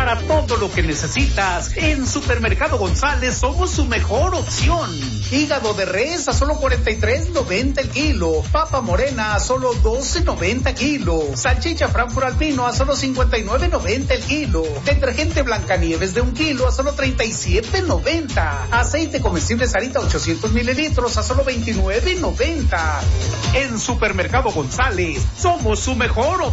Para todo lo que necesitas, en Supermercado González somos su mejor opción. Hígado de res a solo 43.90 el kilo. Papa morena a solo 12.90 kilo. Salchicha Frankfurt Alpino a solo 59.90 el kilo. Detergente Blancanieves de 1 kilo a solo 37.90. Aceite comestible Sarita 800 mililitros a solo 29.90. En Supermercado González somos su mejor opción.